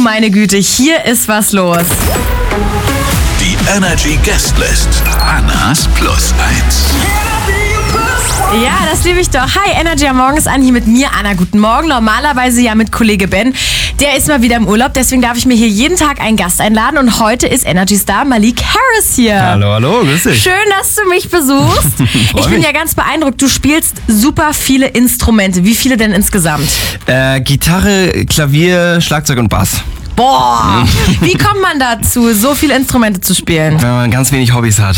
meine Güte, hier ist was los. Die Energy Guestlist. Annas Plus 1. Ja, das liebe ich doch. Hi, Energy am Morgen ist an, hier mit mir, Anna. Guten Morgen. Normalerweise ja mit Kollege Ben. Der ist mal wieder im Urlaub, deswegen darf ich mir hier jeden Tag einen Gast einladen. Und heute ist Energy-Star Malik Harris hier. Hallo, grüß dich. Schön, dass du mich besuchst. Ich bin ja ganz beeindruckt. Du spielst super viele Instrumente. Wie viele denn insgesamt? Gitarre, Klavier, Schlagzeug und Bass. Boah, wie kommt man dazu, so viele Instrumente zu spielen? Wenn man ganz wenig Hobbys hat.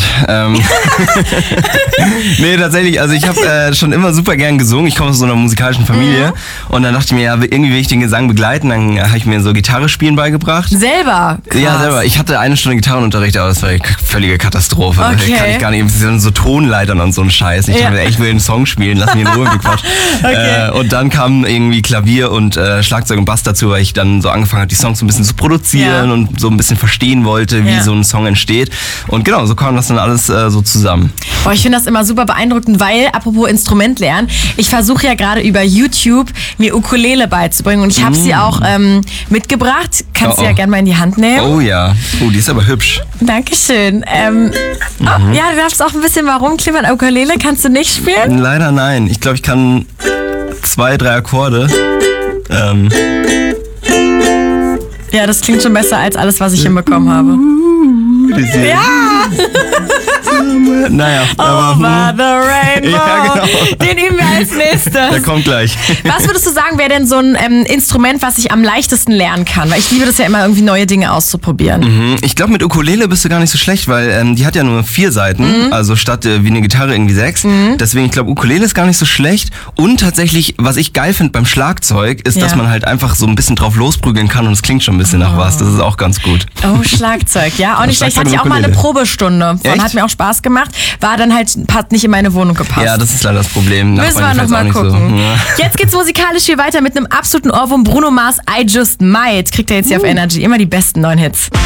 Nee, tatsächlich, also ich habe schon immer super gern gesungen. Ich komme aus so einer musikalischen Familie. Und dann dachte ich mir, ja, irgendwie will ich den Gesang begleiten. Dann habe ich mir so Gitarre spielen beigebracht. Selber? Krass. Ja, selber. Ich hatte eine Stunde Gitarrenunterricht, aber das war eine völlige Katastrophe. Okay. Kann ich gar nicht, so Tonleitern und so ein Scheiß. Ich dachte, ich will einen Song spielen, lass mich in Ruhe mit Quatsch. Okay. Und dann kam irgendwie Klavier und Schlagzeug und Bass dazu, weil ich dann so angefangen habe, die Songs so ein bisschen zu produzieren und so ein bisschen verstehen wollte, wie so ein Song entsteht. Und genau, so kam das dann alles so zusammen. Boah, ich finde das immer super beeindruckend, weil, apropos Instrument lernen, ich versuche ja gerade über YouTube mir Ukulele beizubringen und ich habe sie auch mitgebracht. Kannst du ja gerne mal in die Hand nehmen. Oh ja, die ist aber hübsch. Dankeschön. Ja, du darfst auch ein bisschen mal rumklimmern. Ukulele kannst du nicht spielen? Leider nein. Ich glaube, ich kann 2, 3 Akkorde. Ja, das klingt schon besser als alles, was ich hinbekommen habe. Ja! Naja, aber... Over the Rainbow. Ja, genau. Den üben wir als nächstes. Der kommt gleich. Was würdest du sagen, wäre denn so ein Instrument, was ich am leichtesten lernen kann? Weil ich liebe das ja immer, irgendwie neue Dinge auszuprobieren. Ich glaube, mit Ukulele bist du gar nicht so schlecht, weil die hat ja nur 4 Seiten, also statt wie eine Gitarre irgendwie 6. Deswegen, ich glaube, Ukulele ist gar nicht so schlecht. Und tatsächlich, was ich geil finde beim Schlagzeug, ist, dass man halt einfach so ein bisschen drauf losprügeln kann und es klingt schon ein bisschen nach was. Das ist auch ganz gut. Oh, Schlagzeug, ja. Auch nicht schlecht. Hatte ich auch mal eine Probestunde. Von, hat mir auch Spaß gemacht. War dann halt, hat nicht in meine Wohnung gepasst. Ja, das ist leider das Problem. Müssen wir noch mal gucken. So. Ja. Jetzt geht's musikalisch hier weiter mit einem absoluten Ohrwurm. Bruno Mars, I Just Might. Kriegt er jetzt hier auf Energy. Immer die besten neuen Hits.